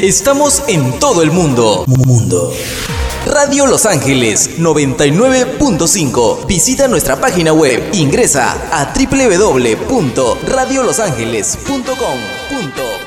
Estamos en todo el mundo. Radio Los Ángeles 99.5. Visita nuestra página web. Ingresa a www.radiolosangeles.com.